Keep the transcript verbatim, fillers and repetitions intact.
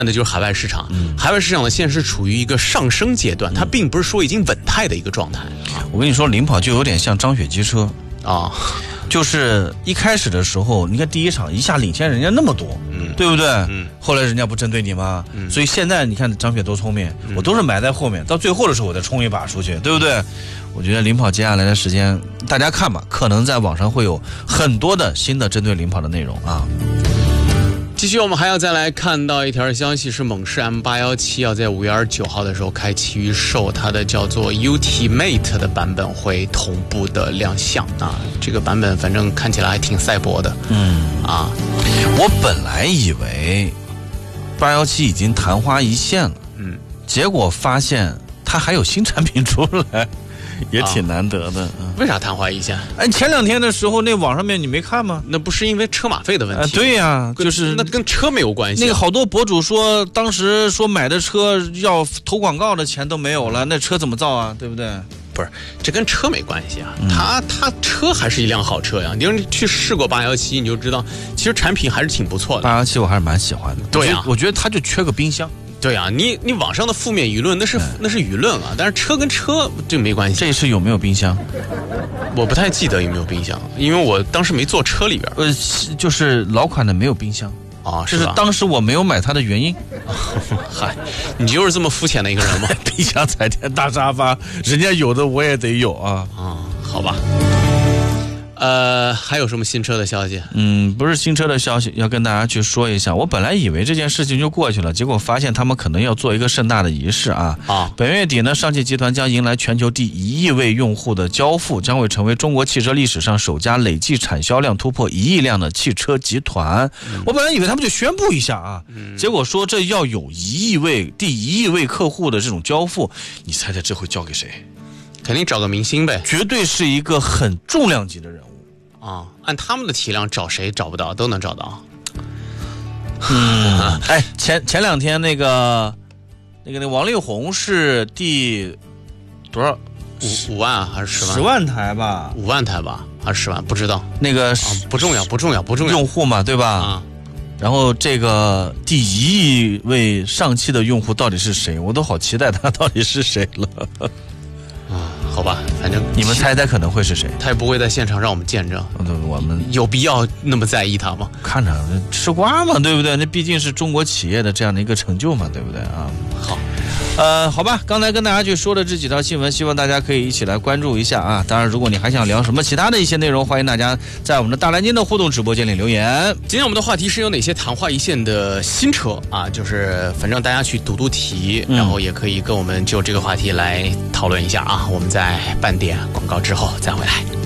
那就是海外市场，嗯、海外市场呢现在是处于一个上升阶段，它并不是说已经稳态的一个状态。 我跟你说，领跑就有点像张雪机车啊， 就是一开始的时候，你看第一场一下领先人家那么多，嗯，对不对？嗯，后来人家不针对你吗？嗯，所以现在你看张雪多聪明，嗯、我都是埋在后面，到最后的时候我再冲一把出去，对不对？我觉得领跑接下来的时间，大家看吧，可能在网上会有很多的新的针对领跑的内容啊。 继续，我们还要再来看到一条消息，是猛士 M 八一七 要在五月二十九号的时候开启预售，它的叫做 Ultimate 的版本会同步的亮相啊。这个版本反正看起来还挺赛博的，嗯啊。 我本来以为八一七已经昙花一现了，嗯，结果发现它还有新产品出来。也挺难得的、啊嗯、为啥昙花一现？ 哎，前两天的时候那网上面你没看吗？ 那不是因为车马费的问题、 啊、对呀、啊，就是那跟车没有关系、啊、 那个好多博主说当时说买的车要投广告的钱都没有了，那车怎么造啊，对不对？ 不是，这跟车没关系啊，嗯、它它车还是一辆好车呀。你要去试过八一七你就知道其实产品还是挺不错的。 八一七我还是蛮喜欢的。 对啊， 我觉得它就缺个冰箱。 对啊，你你网上的负面舆论那是那是舆论啊，但是车跟车这没关系。 这次有没有冰箱？ 我不太记得有没有冰箱，因为我当时没坐车里边。 呃，就是老款的没有冰箱啊， 这是当时我没有买它的原因。 嗨，你就是这么肤浅的一个人吗？ 冰箱、彩电、大沙发，人家有的我也得有啊。 啊，好吧。呃，还有什么新车的消息？ 嗯，不是新车的消息，要跟大家去说一下。我本来以为这件事情就过去了，结果发现他们可能要做一个盛大的仪式啊！啊，本月底呢，上汽集团将迎来全球第一亿位用户的交付，将会成为中国汽车历史上首家累计产销量突破一亿辆的汽车集团。嗯、我本来以为他们就宣布一下啊，嗯、结果说这要有一亿位、第一亿位客户的这种交付，你猜猜这会交给谁？ 肯定找个明星呗， 绝对是一个很重量级的人物。 啊，按他们的体量找谁找不到都能找到。 嗯，哎，前前两天那个那个那王力宏是第多少五五万还是十万？ 十万台吧， 五万台吧，还是十万？不知道。 那个、啊、 不重要，不重要，不重要。 用户嘛，对吧？啊。然后这个第一亿位上汽的用户到底是谁？我都好期待他到底是谁了。 啊，好吧，反正你们猜猜可能会是谁？ 他也不会在现场让我们见证。 我们有必要那么在意他吗？ 看着吃瓜嘛，对不对？那毕竟是中国企业的这样的一个成就嘛，对不对啊？ 好， 呃，好吧，刚才跟大家去说的这几条新闻，希望大家可以一起来关注一下啊。当然，如果你还想聊什么其他的一些内容，欢迎大家在我们的大蓝鲸的互动直播间里留言。 今天我们的话题是有哪些昙花一现的新车啊？就是反正大家去读读题，然后也可以跟我们就这个话题来讨论一下啊。我们在半点广告之后再回来。